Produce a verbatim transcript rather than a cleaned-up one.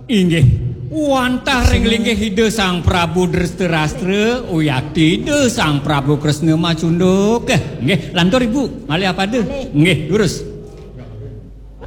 Inggih. Wantah ringlinggih hide Sang Prabu Drestharastra, uyakti de Sang Prabu Kresna Macunduk. Nggih, lantur Ibu, malih apa de? Nggih, lurus.